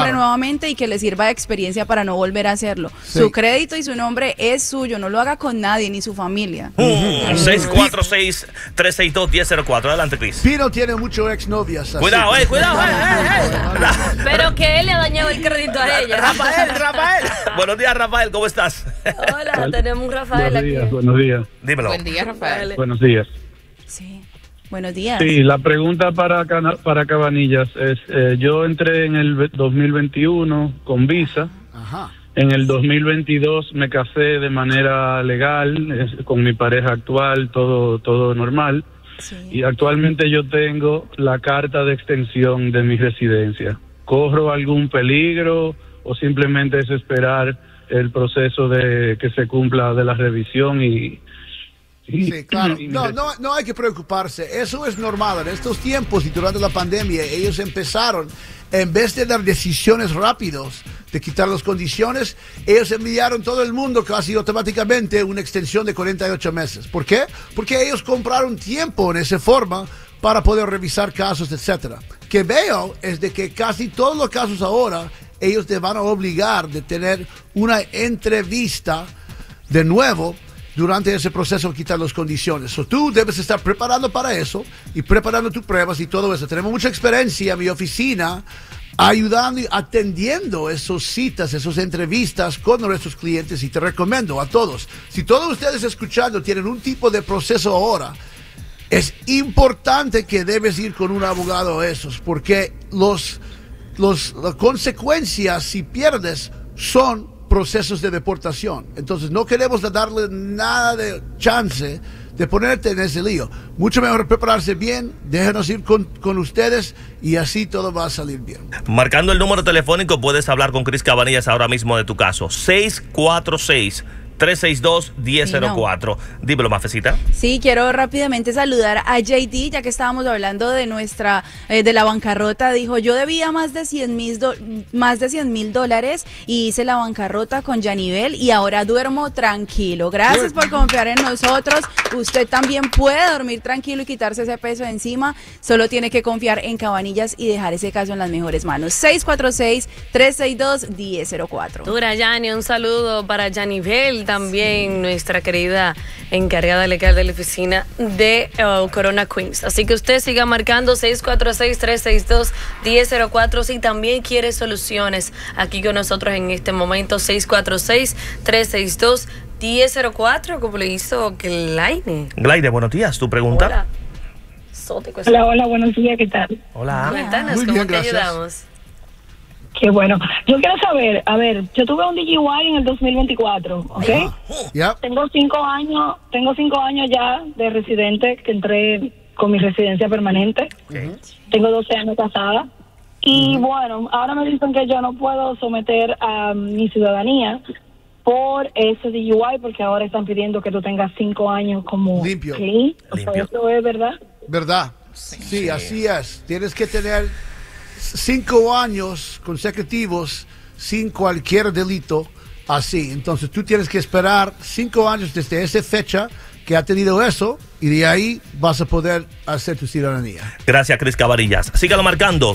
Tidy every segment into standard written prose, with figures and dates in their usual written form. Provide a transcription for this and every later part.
nombre nuevamente y que le sirva de experiencia para no volver a hacerlo. Sí. Su crédito y su nombre es suyo, no lo haga con nadie ni su familia. 646-362-1004. Adelante, Chris. Pino tiene muchos exnovias. Cuidado, cuidado. Pero que él le ha dañado el crédito a ella. Rafael. Buenos días, Rafael, ¿cómo estás? Hola, tenemos un Rafael aquí. Buenos días. Dímelo. Buen día, Rafael. Buenos días. Sí. Buenos días. Sí, la pregunta para Cabanillas es, yo entré en el 2021 con visa. Ajá. En el 2022 me casé de manera legal con mi pareja actual, todo normal. Sí. Y actualmente yo tengo la carta de extensión de mi residencia. ¿Corro algún peligro o simplemente es esperar el proceso de que se cumpla de la revisión Sí, claro. No hay que preocuparse. Eso es normal. En estos tiempos y durante la pandemia, ellos empezaron, en vez de dar decisiones rápidas, de quitar las condiciones, ellos enviaron todo el mundo casi automáticamente una extensión de 48 meses. ¿Por qué? Porque ellos compraron tiempo en esa forma para poder revisar casos, etcétera. Que veo es de que casi todos los casos ahora, ellos te van a obligar de tener una entrevista de nuevo durante ese proceso de quitar las condiciones. So, tú debes estar preparando para eso y preparando tus pruebas y todo eso. Tenemos mucha experiencia en mi oficina ayudando y atendiendo esas citas, esas entrevistas con nuestros clientes, y te recomiendo a todos, si todos ustedes escuchando tienen un tipo de proceso ahora, es importante que debes ir con un abogado a esos, porque las consecuencias si pierdes son procesos de deportación. Entonces no queremos darle nada de chance de ponerte en ese lío. Mucho mejor prepararse bien, déjenos ir con ustedes y así todo va a salir bien. Marcando el número telefónico puedes hablar con Chris Cabanillas ahora mismo de tu caso. 646-362-1004. Dímelo, Mafecita. Sí, quiero rápidamente saludar a JD, ya que estábamos hablando de de la bancarrota. Dijo, yo debía más de $100,000 y hice la bancarrota con Yanivel y ahora duermo tranquilo. Gracias por confiar en nosotros. Usted también puede dormir tranquilo y quitarse ese peso de encima. Solo tiene que confiar en Cabanillas y dejar ese caso en las mejores manos. 646-362-1004. Dura, Yani, un saludo para Yanivel, también nuestra querida encargada legal de la oficina de Corona Queens. Así que usted siga marcando 646-362-1004 si también quiere soluciones aquí con nosotros en este momento. 646-362-1004, como le hizo Glaine. Glaine, buenos días, ¿tu pregunta? Hola. Hola, buenos días, ¿qué tal? Hola. Cuéntanos, Muy ¿cómo bien, te gracias. ayudamos? Qué bueno. Yo quiero saber, a ver, yo tuve un DUI en el 2024, ¿ok? Yep. Tengo 5 años ya de residente, que entré con mi residencia permanente. Okay. Tengo 12 años casada. Y bueno, ahora me dicen que yo no puedo someter a mi ciudadanía por ese DUI, porque ahora están pidiendo que tú tengas 5 años como limpio. clean. O sea, ¿eso es verdad? ¿Verdad? Sí, así es. Tienes que tener 5 años consecutivos sin cualquier delito así. Entonces tú tienes que esperar 5 años desde esa fecha que ha tenido eso, y de ahí vas a poder hacer tu ciudadanía. Gracias, Chris Cabanillas. Sígalo marcando.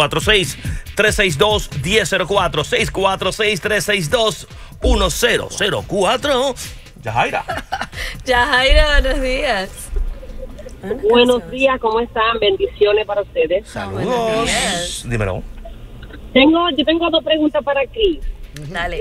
646-362-1004. 646-362-1004. Yajaira. Yajaira, buenos días. Buenos días, ¿cómo están? Bendiciones para ustedes. Saludos. Dímelo. Yo tengo 2 preguntas para Chris. Dale.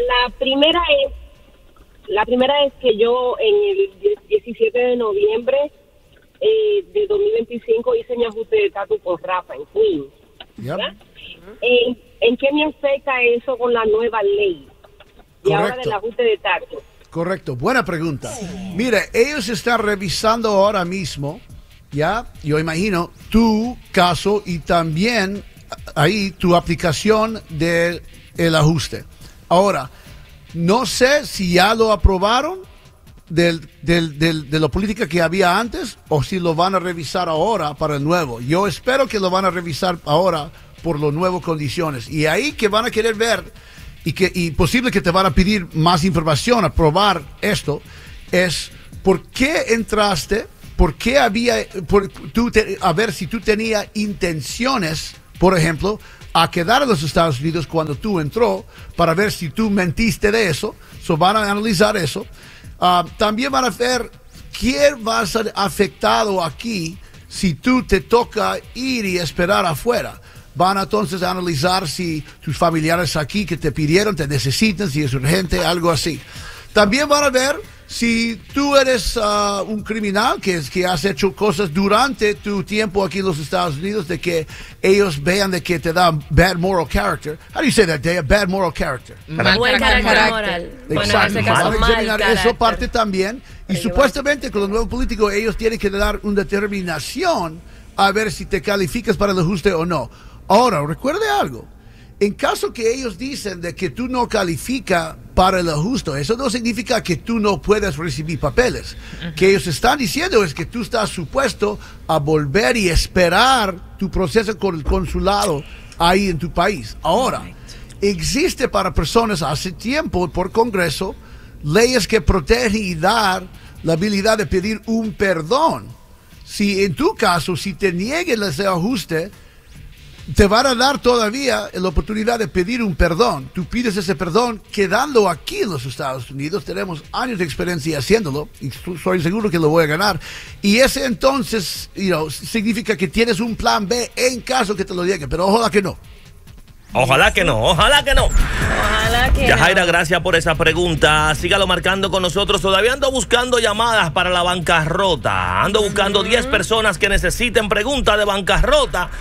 La primera es que yo en el 17 de noviembre de 2025 hice mi ajuste de estatus con Rafa en Queens. ¿Verdad? ¿En qué me afecta eso con la nueva ley? Y ahora del ajuste de estatus. Correcto, buena pregunta. Mire, ellos están revisando ahora mismo, ya, yo imagino, tu caso y también ahí tu aplicación del ajuste. Ahora, no sé si ya lo aprobaron de la política que había antes o si lo van a revisar ahora para el nuevo. Yo espero que lo van a revisar ahora por las nuevas condiciones. Y ahí que van a querer ver y posible que te van a pedir más información, aprobar esto, es por qué entraste, por qué a ver si tú tenías intenciones, por ejemplo, a quedar en los Estados Unidos cuando tú entró para ver si tú mentiste de eso. Van a analizar eso. También van a ver quién va a ser afectado aquí si tú te toca ir y esperar afuera. Van a entonces a analizar si tus familiares aquí que te pidieron, te necesitan, si es urgente, algo así. También van a ver si tú eres un criminal que has hecho cosas durante tu tiempo aquí en los Estados Unidos, de que ellos vean de que te dan bad moral character. How do you say that, Dea? Bad moral character. Buen carácter moral. Bueno, en este caso, van a examinar mal eso parte también. Y supuestamente con los nuevos políticos ellos tienen que dar una determinación a ver si te calificas para el ajuste o no. Ahora, recuerde algo. En caso que ellos dicen de que tú no calificas para el ajuste, eso no significa que tú no puedes recibir papeles. Que ellos están diciendo es que tú estás supuesto a volver y esperar tu proceso con el consulado ahí en tu país. Ahora, existe para personas hace tiempo por Congreso leyes que protegen y dan la habilidad de pedir un perdón. Si en tu caso, si te nieguen ese ajuste, te van a dar todavía la oportunidad de pedir un perdón. Tú pides ese perdón quedando aquí en los Estados Unidos. Tenemos años de experiencia haciéndolo y soy seguro que lo voy a ganar. Y ese entonces, significa que tienes un plan B en caso que te lo nieguen, pero ojalá que no. Ojalá que no, ojalá que no. Ojalá que Yajaira, no. gracias por esa pregunta. Sígalo marcando con nosotros. Todavía ando buscando llamadas para la bancarrota. Ando buscando 10 personas que necesiten pregunta de bancarrota.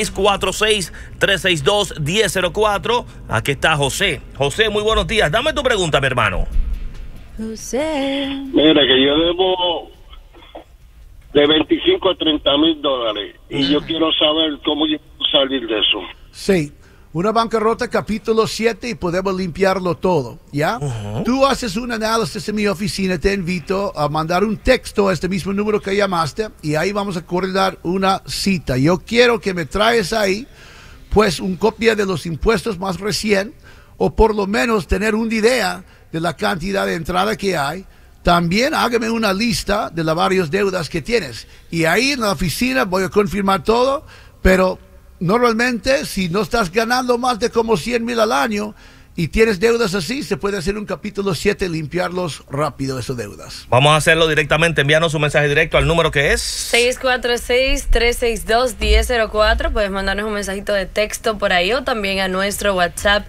646-362-1004. Aquí está José. José, muy buenos días. Dame tu pregunta, mi hermano. José. Mira, que yo debo de 25 a 30 mil dólares y yo quiero saber cómo yo puedo salir de eso. Sí, una bancarrota capítulo 7 y podemos limpiarlo todo, ¿ya? Tú haces un análisis en mi oficina, te invito a mandar un texto a este mismo número que llamaste y ahí vamos a coordinar una cita. Yo quiero que me traes ahí, pues, un copia de los impuestos más recién o por lo menos tener una idea de la cantidad de entrada que hay. También hágame una lista de las varias deudas que tienes y ahí en la oficina voy a confirmar todo, pero normalmente, si no estás ganando más de como 100,000 al año y tienes deudas así, se puede hacer un capítulo 7, limpiarlos rápido, esas deudas. Vamos a hacerlo directamente. Envíanos un mensaje directo al número que es 646-362-1004. Puedes mandarnos un mensajito de texto por ahí o también a nuestro WhatsApp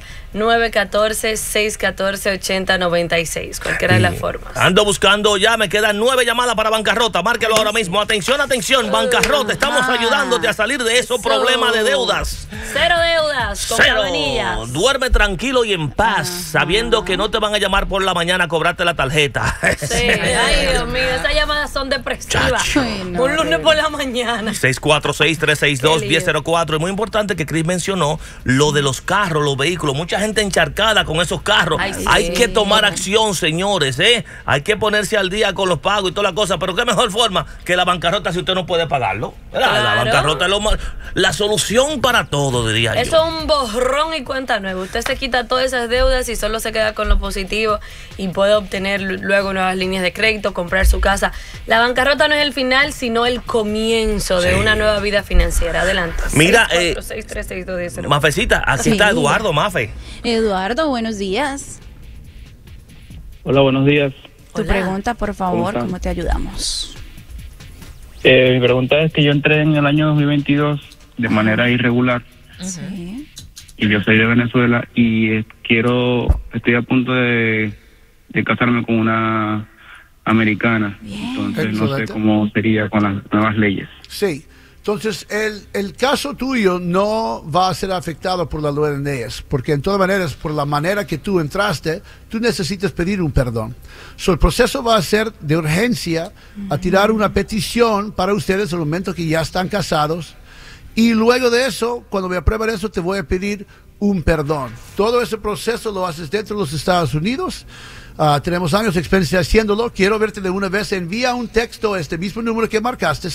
914-614-8096. Cualquiera de las formas. Ando buscando ya, me quedan 9 llamadas para bancarrota. Márquelo ahora mismo. Atención, atención, bancarrota. Estamos ayudándote a salir de esos problemas de deudas. Cero deudas con Cero. Cabanillas. Duerme tranquilo y en paz, sabiendo que no te van a llamar por la mañana a cobrarte la tarjeta. Sí, ay Dios mío, esas llamadas son depresivas. Un lunes por la mañana. 646-362-1004. Es muy importante que Chris mencionó lo de los carros, los vehículos. Mucha gente encharcada con esos carros. Ay, sí. Hay que tomar acción, señores, Hay que ponerse al día con los pagos y toda la cosa. Pero qué mejor forma que la bancarrota si usted no puede pagarlo. Claro. La bancarrota es la solución para todo, diría yo. Eso es un borrón y cuenta nueva. Usted se quita todas esas deudas y solo se queda con lo positivo y puede obtener luego nuevas líneas de crédito, comprar su casa. La bancarrota no es el final, sino el comienzo de una nueva vida financiera. Adelante. Mira, 646-362-1004. Mafecita, aquí está Eduardo, Mafe. Eduardo, buenos días. Hola, buenos días. Tu pregunta, por favor, están? ¿cómo te ayudamos? Mi pregunta es que yo entré en el año 2022 de manera irregular Sí. y yo soy de Venezuela y estoy a punto de casarme con una americana. Bien. Entonces no sé Excelente. cómo sería con las nuevas leyes. Sí. Entonces, el caso tuyo no va a ser afectado por la ley de leyes, porque en todas maneras, por la manera que tú entraste, tú necesitas pedir un perdón. El proceso va a ser de urgencia a tirar una petición para ustedes en el momento que ya están casados, y luego de eso, cuando me aprueben eso, te voy a pedir un perdón. Todo ese proceso lo haces dentro de los Estados Unidos. Tenemos años de experiencia haciéndolo. Quiero verte de una vez. Envía un texto a este mismo número que marcaste,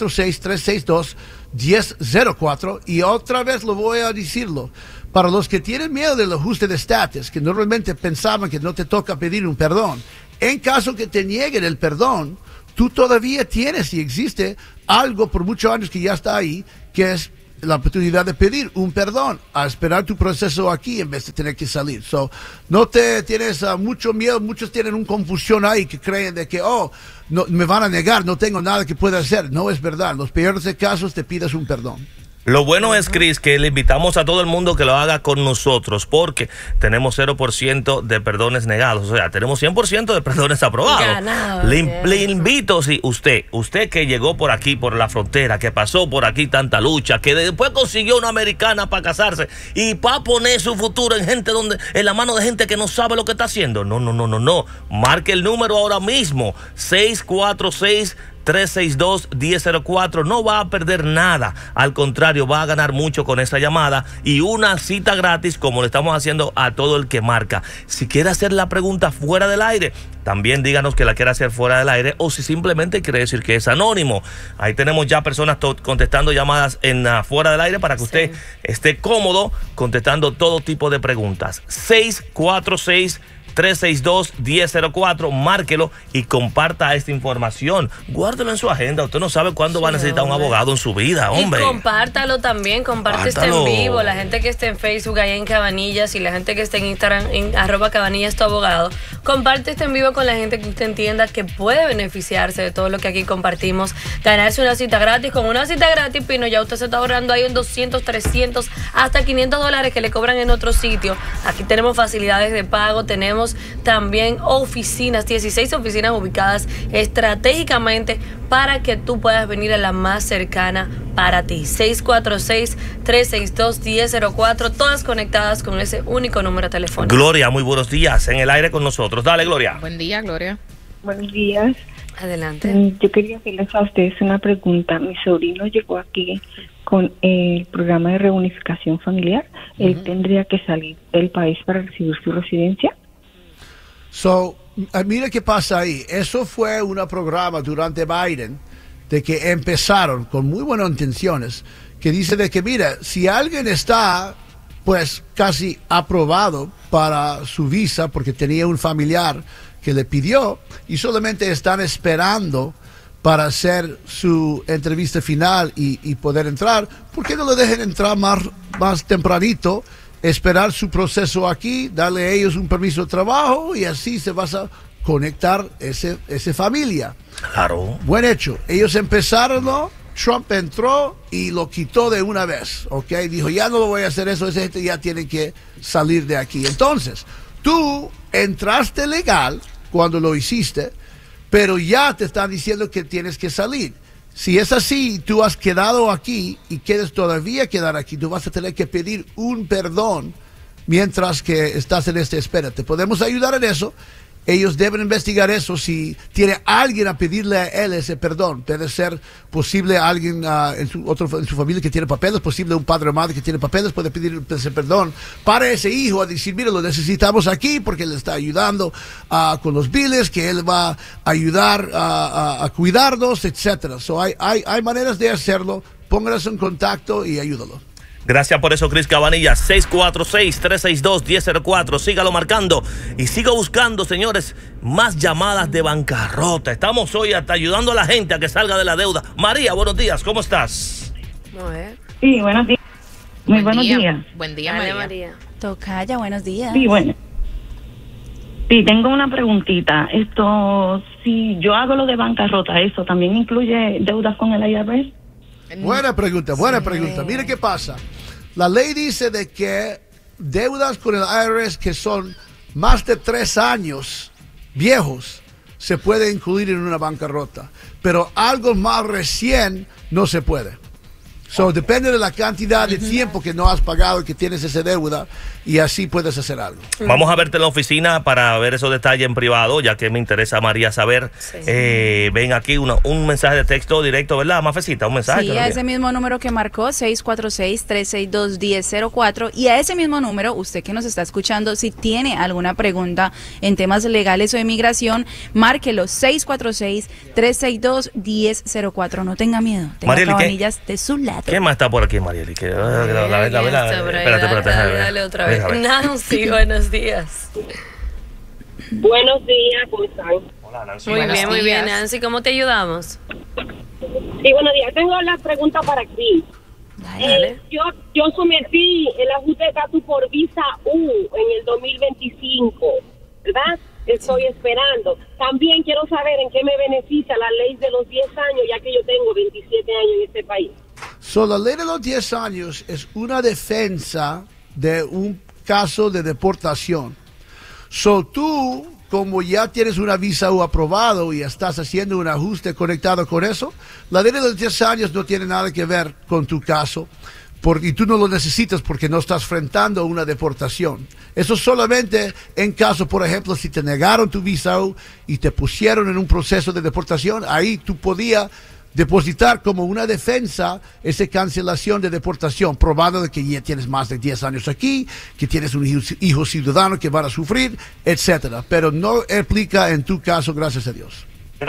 646-362-1004. Y otra vez lo voy a decirlo. Para los que tienen miedo del ajuste de estatus, que normalmente pensaban que no te toca pedir un perdón, en caso que te nieguen el perdón, tú todavía tienes y existe algo por muchos años que ya está ahí, que es la oportunidad de pedir un perdón, a esperar tu proceso aquí en vez de tener que salir. So, no te tienes mucho miedo. Muchos tienen una confusión ahí que creen de que, no, me van a negar, no tengo nada que pueda hacer. No es verdad. En los peores de casos te pides un perdón. Lo bueno es, Chris, que le invitamos a todo el mundo que lo haga con nosotros, porque tenemos 0% de perdones negados, o sea, tenemos 100% de perdones aprobados. Ganado, le invito, si usted que llegó por aquí, por la frontera, que pasó por aquí tanta lucha, que después consiguió una americana para casarse y para poner su futuro en la mano de gente que no sabe lo que está haciendo. No. Marque el número ahora mismo, 646-362-1004. No va a perder nada, al contrario, va a ganar mucho con esa llamada y una cita gratis, como le estamos haciendo a todo el que marca. Si quiere hacer la pregunta fuera del aire, también díganos que la quiere hacer fuera del aire, o si simplemente quiere decir que es anónimo. Ahí tenemos ya personas contestando llamadas fuera del aire para que usted esté cómodo contestando todo tipo de preguntas. 646-362-1004, márquelo y comparta esta información. Guárdelo en su agenda. Usted no sabe cuándo va a necesitar un abogado en su vida, hombre. Y compártalo también, comparte este en vivo. La gente que esté en Facebook, ahí en Cabanillas, y la gente que esté en Instagram, en @Cabanillas tu abogado, comparte este en vivo con la gente que usted entienda que puede beneficiarse de todo lo que aquí compartimos. Ganarse una cita gratis. Con una cita gratis, Pino, ya usted se está ahorrando ahí en 200, 300, hasta $500 que le cobran en otro sitio. Aquí tenemos facilidades de pago, tenemos también oficinas, 16 oficinas ubicadas estratégicamente para que tú puedas venir a la más cercana para ti. 646-362-1004, todas conectadas con ese único número telefónico. Gloria, muy buenos días, en el aire con nosotros. Dale, Gloria. Buen día, Gloria. Buenos días. Adelante. Yo quería hacerles a ustedes una pregunta. Mi sobrino llegó aquí con el programa de reunificación familiar. ¿Él tendría que salir del país para recibir su residencia? So, mira qué pasa ahí. Eso fue un programa durante Biden de que empezaron con muy buenas intenciones, que dice de que, mira, si alguien está pues casi aprobado para su visa porque tenía un familiar que le pidió y solamente están esperando para hacer su entrevista final y poder entrar, ¿por qué no lo dejen entrar más tempranito? Esperar su proceso aquí, darle a ellos un permiso de trabajo y así se va a conectar esa familia. Claro. Buen hecho. Ellos empezaron, ¿no? Trump entró y lo quitó de una vez, ¿ok? Dijo, ya no lo voy a hacer eso, esa gente ya tiene que salir de aquí. Entonces, tú entraste legal cuando lo hiciste, pero ya te están diciendo que tienes que salir. Si es así, tú has quedado aquí y quieres todavía quedar aquí, tú vas a tener que pedir un perdón mientras que estás en esta espera. Te podemos ayudar en eso. Ellos deben investigar eso. Si tiene alguien a pedirle a él ese perdón, puede ser posible alguien en su familia que tiene papeles, posible un padre o madre que tiene papeles, puede pedir ese perdón para ese hijo, a decir, mira, lo necesitamos aquí porque le está ayudando con los biles, que él va a ayudar a cuidarnos, etcétera. So, hay maneras de hacerlo. Pónganse en contacto y ayúdalo. Gracias por eso, Chris Cabanilla. 646-362-1004. Sígalo marcando y siga buscando, señores, más llamadas de bancarrota. Estamos hoy hasta ayudando a la gente a que salga de la deuda. María, buenos días, ¿cómo estás? Sí, buenos días. Muy buenos días. Buen día, María. Tocaya, buenos días. Sí, bueno. Sí, tengo una preguntita. Si yo hago lo de bancarrota, ¿eso también incluye deudas con el IRS? Buena pregunta. Mire qué pasa. La ley dice de que deudas con el IRS que son más de 3 años viejos se puede incluir en una bancarrota, pero algo más recién no se puede. So, depende de la cantidad de tiempo que no has pagado y que tienes esa deuda, y así puedes hacer algo. Vamos a verte en la oficina para ver esos detalles en privado, ya que me interesa, María, saber. Sí. Ven aquí un mensaje de texto directo, ¿verdad, Mafecita? Un mensaje. Sí, a ese mismo número que marcó, 646-362-1004. Y a ese mismo número, usted que nos está escuchando, si tiene alguna pregunta en temas legales o de inmigración, márquelo, 646-362-1004. No tenga miedo, tenga Cabanillas de su lado. ¿Qué más está por aquí, Marieli? Espérate. Dale otra vez. Nancy, buenos días. Buenos días, ¿cómo están? Hola, Nancy. Muy bien, Nancy. ¿Cómo te ayudamos? Sí, buenos días. Tengo la pregunta para Chris. Yo sometí el ajuste de estatus por visa U en el 2025, ¿verdad? Estoy esperando. También quiero saber en qué me beneficia la ley de los 10 años, ya que yo tengo 27 años en este país. La ley de los 10 años es una defensa de un caso de deportación. Tú, como ya tienes una visa U aprobado y estás haciendo un ajuste conectado con eso, la ley de los 10 años no tiene nada que ver con tu caso. Y tú no lo necesitas porque no estás enfrentando una deportación. Eso solamente en caso, por ejemplo, si te negaron tu visa U y te pusieron en un proceso de deportación, ahí tú podías depositar como una defensa esa cancelación de deportación, probando de que ya tienes más de 10 años aquí, que tienes un hijo ciudadano que van a sufrir, etcétera. Pero no aplica en tu caso, gracias a Dios.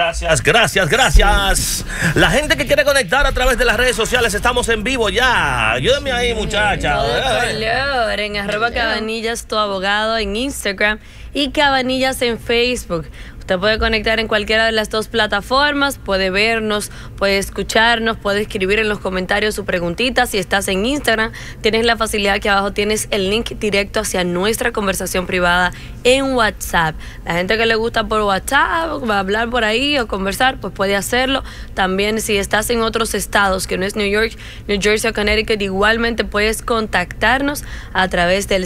Gracias. La gente que quiere conectar a través de las redes sociales, estamos en vivo ya. Ayúdenme ahí, muchacha. En @Cabanillas, tu abogado en Instagram y Cabanillas en Facebook. Usted puede conectar en cualquiera de las dos plataformas, puede vernos, puede escucharnos, puede escribir en los comentarios su preguntita. Si estás en Instagram, tienes la facilidad que abajo tienes el link directo hacia nuestra conversación privada en WhatsApp. La gente que le gusta por WhatsApp, va a hablar por ahí o conversar, pues puede hacerlo. También si estás en otros estados, que no es New York, New Jersey o Connecticut, igualmente puedes contactarnos a través del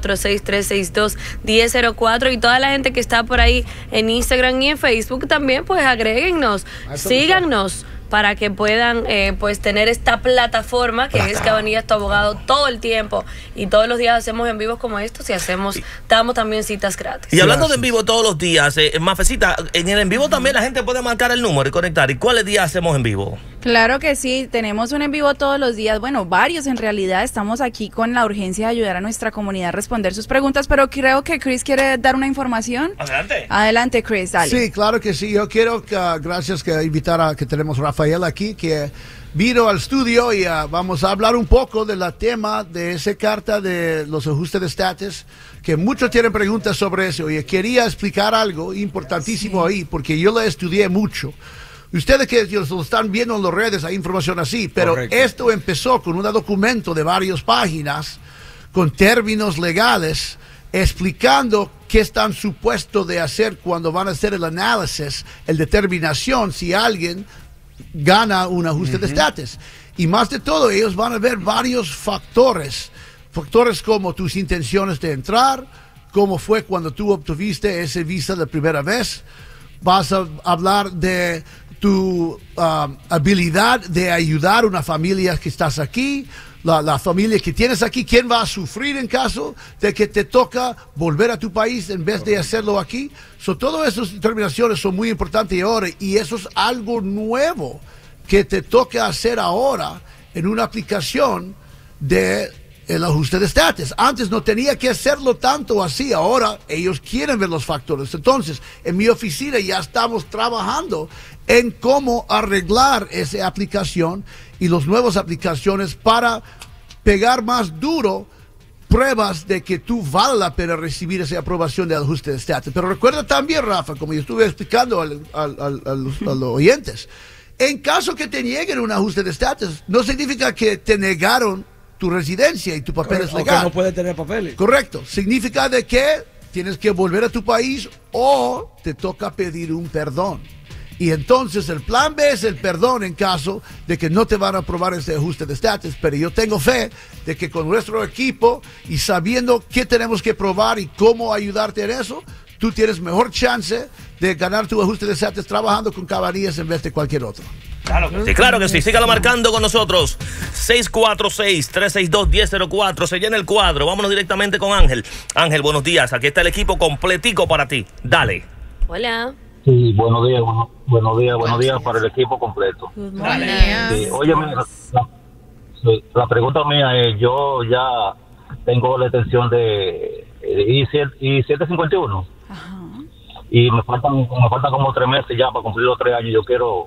646-362-1004. Y toda la gente que está por ahí en Instagram y en Facebook también, pues agréguennos, síganos para que puedan pues tener esta plataforma que es Cabanillas, tu abogado, todo el tiempo, y todos los días hacemos en vivos como estos y damos también citas gratis. Y hablando de en vivo todos los días, Mafecita, en el en vivo también la gente puede marcar el número y conectar. ¿Y cuáles días hacemos en vivo? Claro que sí, tenemos un en vivo todos los días, bueno, varios en realidad. Estamos aquí con la urgencia de ayudar a nuestra comunidad a responder sus preguntas, pero creo que Chris quiere dar una información. Adelante, Chris, dale. Sí, claro que sí. Yo quiero, gracias, que invitar a que tenemos Rafael aquí, que vino al estudio y vamos a hablar un poco del tema de esa carta de los ajustes de estatus, que muchos tienen preguntas sobre eso. Y quería explicar algo importantísimo ahí, porque yo lo estudié mucho. Ustedes que lo están viendo en las redes, hay información así, pero esto empezó con un documento de varias páginas con términos legales explicando qué están supuestos de hacer cuando van a hacer el análisis, el determinación si alguien gana un ajuste de estatus. Y más de todo, ellos van a ver varios factores como tus intenciones de entrar, cómo fue cuando tú obtuviste ese visa la primera vez. Vas a hablar de tu habilidad de ayudar a una familia que estás aquí, la familia que tienes aquí, quién va a sufrir en caso de que te toca volver a tu país en vez de hacerlo aquí. Todas esas determinaciones son muy importantes ahora, y eso es algo nuevo que te toca hacer ahora en una aplicación de el ajuste de estatus. Antes no tenía que hacerlo tanto así, ahora ellos quieren ver los factores. Entonces, en mi oficina ya estamos trabajando en cómo arreglar esa aplicación y las nuevas aplicaciones para pegar más duro pruebas de que tú vale la pena recibir esa aprobación de ajuste de estatus. Pero recuerda también, Rafa, como yo estuve explicando a los oyentes, en caso que te nieguen un ajuste de estatus, no significa que te negaron tu residencia y tu papel es legal. O que no puede tener papeles. Correcto. Significa de que tienes que volver a tu país o te toca pedir un perdón. Y entonces el plan B es el perdón en caso de que no te van a aprobar ese ajuste de estatus. Pero yo tengo fe de que con nuestro equipo y sabiendo qué tenemos que probar y cómo ayudarte en eso, tú tienes mejor chance de ganar tu ajuste de estatus trabajando con Cabanillas en vez de cualquier otro. Claro que sí. Sígalo marcando con nosotros. 646-362-1004. Se llena el cuadro. Vámonos directamente con Ángel. Ángel, buenos días. Aquí está el equipo completico para ti. Dale. Hola. Sí, buenos días para el equipo completo. Dale. Oye, la pregunta mía es, yo ya tengo la extensión de I-751. Ajá. Y me faltan como 3 meses ya para cumplir los 3 años. Yo quiero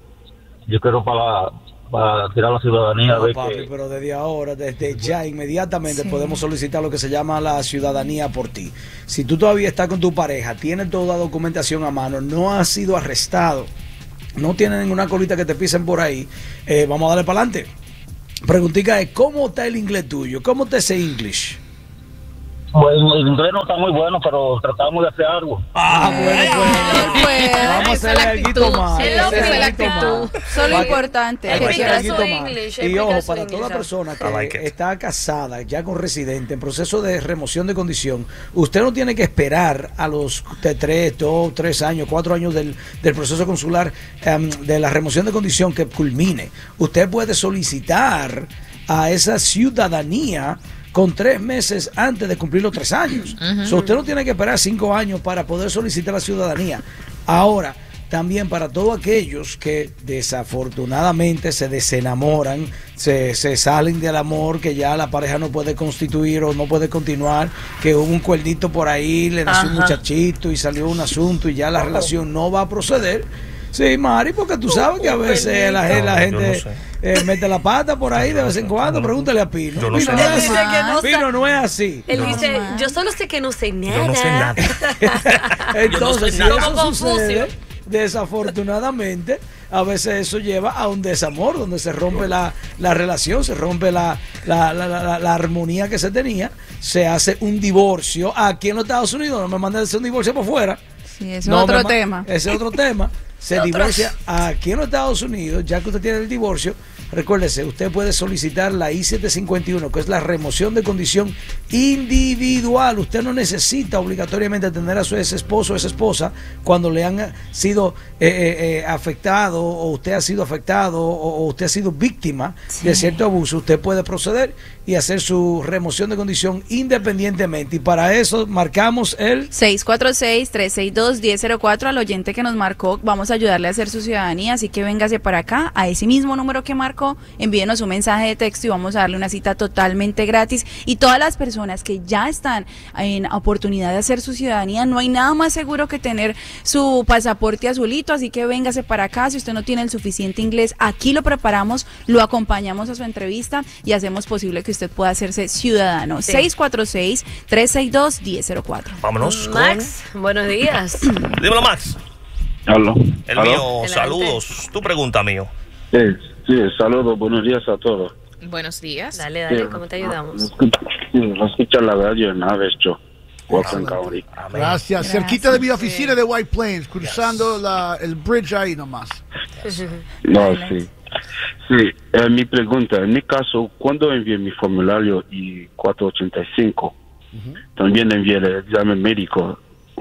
para tirar la ciudadanía. No, papi, pero desde ahora, desde ya, inmediatamente podemos solicitar lo que se llama la ciudadanía por ti. Si tú todavía estás con tu pareja, tienes toda la documentación a mano, no has sido arrestado, no tienes ninguna colita que te pisen por ahí, vamos a darle para adelante. Preguntica es, ¿cómo está el inglés tuyo? ¿Cómo te ese English? Bueno, el inglés no está muy bueno, pero tratamos de hacer algo. Pues. Vamos a hacerle algo más. Esa es la actitud. Eso es lo importante. Hay que hacer algo más. English, Y ojo, explica para su toda English. persona que está casada, ya con residente, en proceso de remoción de condición, usted no tiene que esperar a los 3, 2, 3 años, 4 años del proceso consular de la remoción de condición que culmine. Usted puede solicitar a esa ciudadanía con 3 meses antes de cumplir los 3 años. So, usted no tiene que esperar 5 años para poder solicitar la ciudadanía. Ahora, también para todos aquellos que desafortunadamente se desenamoran, se salen del amor, que ya la pareja no puede constituir o no puede continuar, que hubo un cuernito por ahí, le nació un muchachito y salió un asunto y ya la relación no va a proceder. Sí, Mari, porque tú sabes que a veces la gente mete la pata por ahí de vez en cuando. Pregúntale a Pino. Yo no Pino, sé no nada. es así. Pino no es así. Él dice, yo solo sé que no sé nada. Yo no sé nada. Entonces, si Yo no sé nada. eso Como sucede, Confucio. desafortunadamente, a veces eso lleva a un desamor, donde se rompe la relación, se rompe la armonía que se tenía, se hace un divorcio. Aquí en los Estados Unidos no me mandan a hacer un divorcio por fuera. Sí, ese es otro tema. Ese es otro tema. Se divorcia aquí en los Estados Unidos, ya que usted tiene el divorcio. Recuérdese, usted puede solicitar la I-751, que es la remoción de condición individual. Usted no necesita obligatoriamente tener a su ex esposo o ex esposa cuando le han sido afectado, o usted ha sido afectado, o usted ha sido víctima de cierto abuso. Usted puede proceder y hacer su remoción de condición independientemente. Y para eso marcamos el 646-362-1004 al oyente que nos marcó. Vamos a ayudarle a hacer su ciudadanía, así que véngase para acá, a ese mismo número que marcó, envíenos un mensaje de texto y vamos a darle una cita totalmente gratis. Y todas las personas que ya están en oportunidad de hacer su ciudadanía, no hay nada más seguro que tener su pasaporte azulito, así que véngase para acá. Si usted no tiene el suficiente inglés, aquí lo preparamos, lo acompañamos a su entrevista y hacemos posible que usted pueda hacerse ciudadano. Sí. 646-362-1004. Vámonos Max, buenos días. Dímelo, Max. Aló. El ¿Aló? mío, Adelante. saludos. Tu pregunta, mío. Sí, saludos, buenos días a todos. Buenos días. Dale, Sí, ¿cómo te ayudamos? Lo escucha la radio en Aves, yo. Watson County. Gracias. Cerquita de mi oficina de White Plains, cruzando el bridge ahí nomás. No, sí. Sí, mi pregunta, en mi caso, cuando envié mi formulario I-485, también envié el examen médico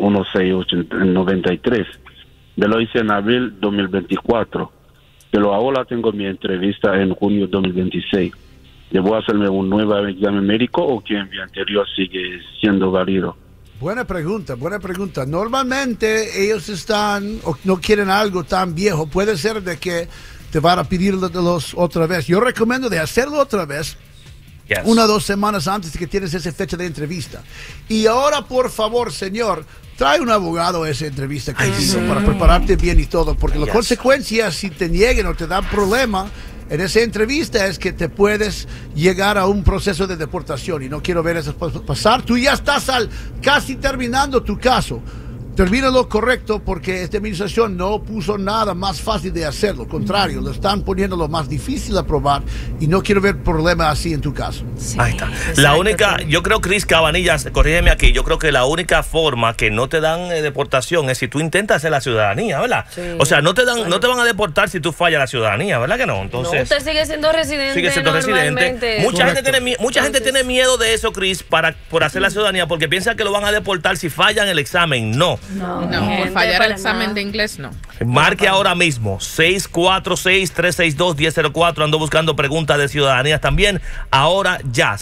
1693. Me lo hice en abril 2024, pero ahora tengo mi entrevista en junio 2026. ¿Debo hacerme un nuevo examen médico o que mi anterior sigue siendo válido? Buena pregunta, buena pregunta. Normalmente ellos no quieren algo tan viejo. Puede ser de que te van a pedir los otra vez. Yo recomiendo de hacerlo otra vez. Yes. 1 o 2 semanas antes de que tienes esa fecha de entrevista. Y ahora, por favor, señor, trae un abogado a esa entrevista que hizo para prepararte bien y todo, porque las consecuencias, si te nieguen o te dan problema en esa entrevista, es que te puedes llegar a un proceso de deportación y no quiero ver eso pasar. Tú ya estás casi terminando tu caso. Termina lo correcto, porque esta administración no puso nada más fácil de hacerlo. Al contrario, lo están poniendo lo más difícil a probar y no quiero ver problemas así en tu caso. Sí, Ahí está. exacto. La única, yo creo, Chris Cabanillas, corrígeme aquí, yo creo que la única forma que no te dan deportación es si tú intentas hacer la ciudadanía, ¿verdad? Sí. O sea, no te van a deportar si tú fallas la ciudadanía, ¿verdad que no? Entonces, No, usted sigue siendo residente. sigue siendo residente. normalmente. Mucha gente tiene miedo de eso, Chris, por hacer la ciudadanía, porque piensa que lo van a deportar si fallan el examen. No. No, por fallar el examen de inglés, no. Marque ahora mismo 646-362-1004. Ando buscando preguntas de ciudadanía también. Ahora ya,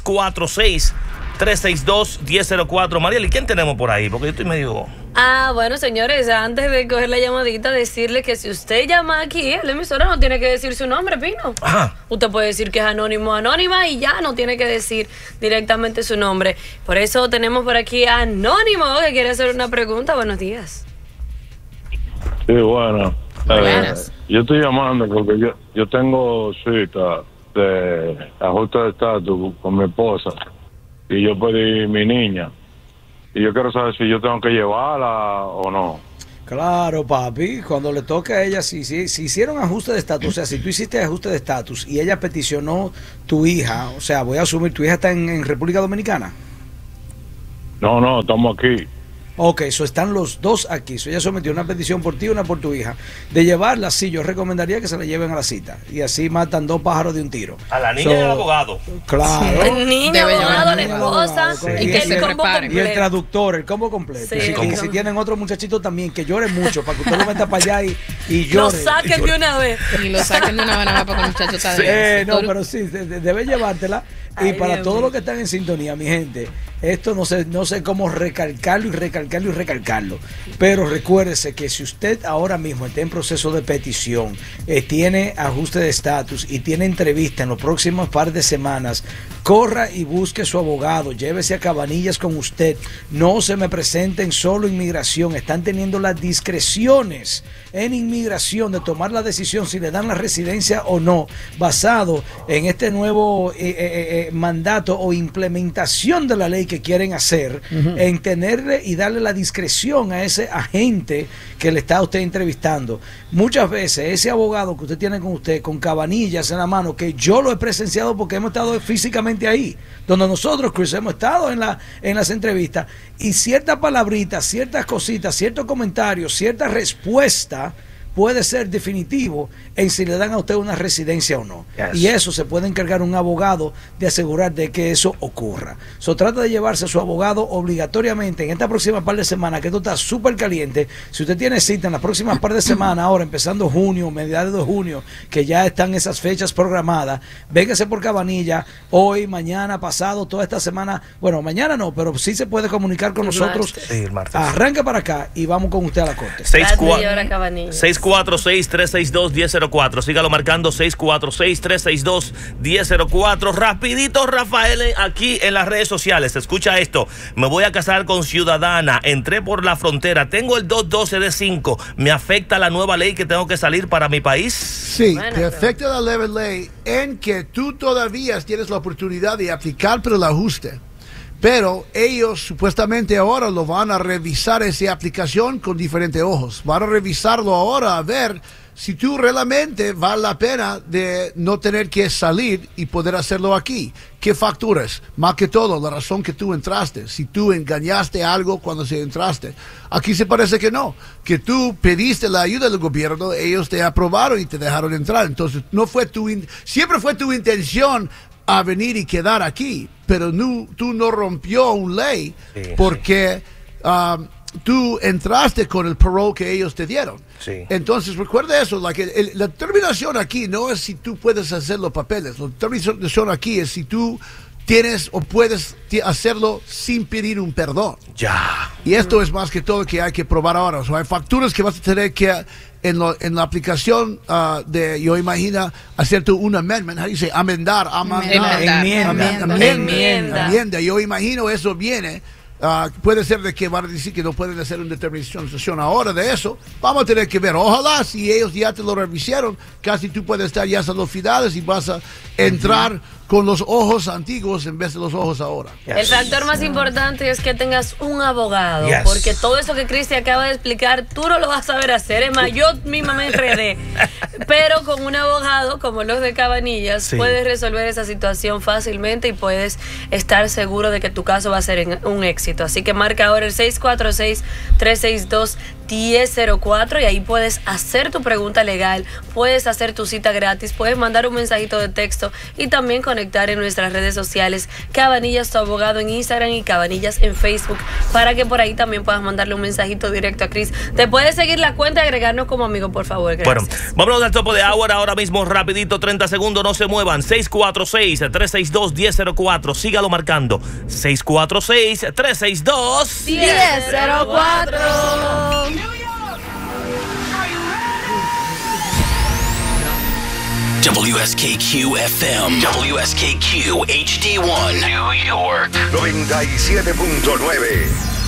646-362-1004. Mariel, ¿y quién tenemos por ahí? Porque yo estoy medio... Bueno, señores, antes de coger la llamadita, decirle que si usted llama aquí, la emisora no tiene que decir su nombre, Pino. Ajá. Usted puede decir que es anónimo o anónima y ya no tiene que decir directamente su nombre. Por eso tenemos por aquí a Anónimo, que quiere hacer una pregunta. Buenos días. Sí, bueno. Buenas. Yo estoy llamando porque yo tengo cita de ajuste de estatus con mi esposa y yo pedí mi niña. Y yo quiero saber si yo tengo que llevarla o no. Claro, papi, cuando le toca a ella, si hicieron ajuste de estatus, o sea, si tú hiciste ajuste de estatus y ella peticionó tu hija, o sea, voy a asumir, ¿tu hija está en República Dominicana? No, estamos aquí. Ok, están los dos aquí. Ella sometió una petición por ti y una por tu hija. De llevarla, sí, yo recomendaría que se la lleven a la cita. Y así matan 2 pájaros de un tiro. A la niña y al abogado. Claro. El niño, abogado, la esposa, Sí. y que ese combo completo. Y el traductor, el combo completo. Sí, y si tienen otro muchachito también, que llore mucho, para que usted lo meta para allá y llore. Lo saquen de una vez. Y lo saquen de una vez para que el muchacho está no, pero sí, debe llevártela. Y para todos los que están en sintonía, mi gente, esto no sé cómo recalcarlo, pero recuérdese que si usted ahora mismo está en proceso de petición, tiene ajuste de estatus y tiene entrevista en los próximos par de semanas, corra y busque su abogado, llévese a Cabanillas con usted, no se me presenten solo inmigración, están teniendo las discreciones en inmigración de tomar la decisión si le dan la residencia o no, basado en este nuevo mandato o implementación de la ley que quieren hacer, en tenerle y darle la discreción a ese agente que le está a usted entrevistando. Muchas veces ese abogado que usted tiene con usted, con Cabanillas en la mano, que yo lo he presenciado porque hemos estado físicamente ahí, donde nosotros, Chris, hemos estado en las entrevistas, y ciertas palabritas, ciertas cositas, ciertos comentarios, cierta respuesta puede ser definitivo en si le dan a usted una residencia o no. Yes. Y eso se puede encargar un abogado de asegurar de que eso ocurra. Trata de llevarse a su abogado obligatoriamente en esta próxima par de semanas, que esto está súper caliente. Si usted tiene cita en las próximas par de semanas, ahora empezando junio, mediados de junio, que ya están esas fechas programadas, véngase por Cabanilla, hoy, mañana, pasado, toda esta semana. Bueno, mañana no, pero sí se puede comunicar con nosotros. Sí, el martes. Arranca para acá y vamos con usted a la corte. 646-362-1004. Sígalo marcando 646-362-1004. Rapidito, Rafael, aquí en las redes sociales. Escucha esto. Me voy a casar con ciudadana. Entré por la frontera. Tengo el 212D5. ¿Me afecta la nueva ley que tengo que salir para mi país? Sí, te afecta la nueva ley en que tú todavía tienes la oportunidad de aplicar por el ajuste. Pero ellos supuestamente ahora lo van a revisar esa aplicación con diferentes ojos. Van a revisarlo ahora a ver si tú realmente vale la pena de no tener que salir y poder hacerlo aquí. ¿Qué facturas? Más que todo, la razón que tú entraste. Si tú engañaste algo cuando se entraste. Aquí se parece que no. Que tú pediste la ayuda del gobierno, ellos te aprobaron y te dejaron entrar. Entonces, no fue siempre fue tu intención a venir y quedar aquí, pero tú no rompió una ley porque tú entraste con el parole que ellos te dieron. Sí. Entonces recuerda eso, la determinación aquí no es si tú puedes hacer los papeles, la determinación aquí es si tú tienes o puedes hacerlo sin pedir un perdón. Ya. Y esto es más que todo que hay que probar ahora. O sea, hay facturas que vas a tener que en la aplicación yo imagino hacerte un amendment, dice enmienda. Yo imagino eso viene. Puede ser de que van a decir que no pueden hacer una determinación ahora de eso. Vamos a tener que ver. Ojalá si ellos ya te lo revisaron, casi tú puedes estar ya hasta los finales y vas a entrar con los ojos antiguos en vez de los ojos ahora. Yes. El factor más importante es que tengas un abogado, porque todo eso que Cristi acaba de explicar, tú no lo vas a saber hacer. Es más, yo misma me enredé. Pero con un abogado como los de Cabanillas, puedes resolver esa situación fácilmente y puedes estar seguro de que tu caso va a ser un éxito. Así que marca ahora el 646-362-1004 y ahí puedes hacer tu pregunta legal, puedes hacer tu cita gratis, puedes mandar un mensajito de texto y también conectar en nuestras redes sociales Cabanillas tu abogado en Instagram y Cabanillas en Facebook, para que por ahí también puedas mandarle un mensajito directo a Chris. Te puedes seguir la cuenta y agregarnos como amigo, por favor. Gracias. Bueno, vámonos al topo de hour ahora mismo, rapidito, 30 segundos, no se muevan. 646-362-1004. Sígalo marcando. 646-362-1004. WSKQ FM, WSKQ HD1, New York, 97.9.